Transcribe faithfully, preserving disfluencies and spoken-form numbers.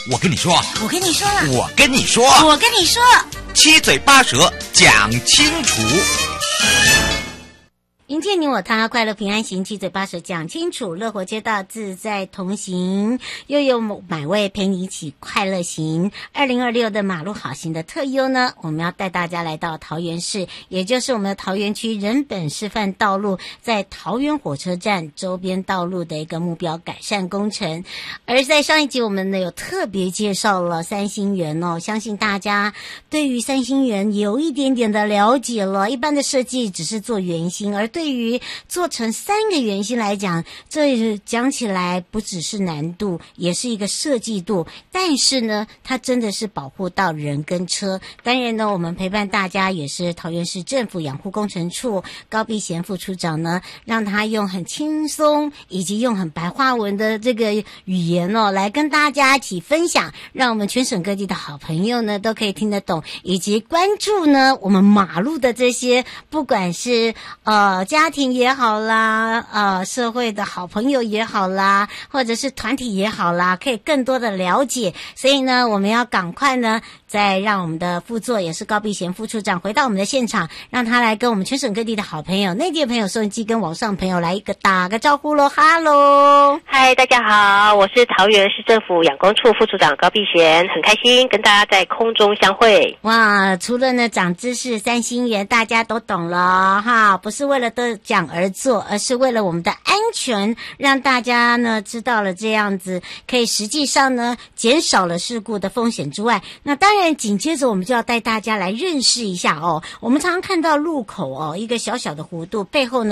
我跟你说， 我跟你说了， 我跟你说， 我跟你说， 七嘴八舌讲清楚。 迎接你我他，快乐平安行，七嘴八舌讲清楚，乐活街道自在同行，又有买位陪你一起快乐行。二零二六的马路好行的特优呢，我们要带大家来到桃园市，也就是我们的桃园区人本示范道路，在桃园火车站周边道路的一个目标改善工程。而在上一集我们呢有特别介绍了三星园哦，相信大家对于三星园有一点点的了解了。一般的设计只是做圆心，而对于做成三个圆心来讲，这讲起来不只是难度，也是一个设计度，但是呢它真的是保护到人跟车。当然呢我们陪伴大家也是桃园市政府养护工程处高碧贤副处长呢，让他用很轻松以及用很白话文的这个语言哦，来跟大家一起分享，让我们全省各地的好朋友呢都可以听得懂，以及关注呢我们马路的这些不管是呃家庭也好啦，呃，社会的好朋友也好啦，或者是团体也好啦，可以更多的了解。所以呢，我们要赶快呢，再让我们的副座也是高碧贤副处长回到我们的现场，让他来跟我们全省各地的好朋友、内地的朋友、收音机跟网上朋友来一个打个招呼咯。哈喽， 嗨，大家好，我是桃园市政府养工处副处长高碧贤，很开心跟大家在空中相会。 哇，除了呢长知识、三星园大家都懂了哈，不是为了得奖而做，而是为了我们的安全，让大家呢知道了这样子，可以实际上呢减少了事故的风险之外，那当然紧接着我们就要带大家来认识一下哦。我们常常看到路口哦，一个小小的弧度背后呢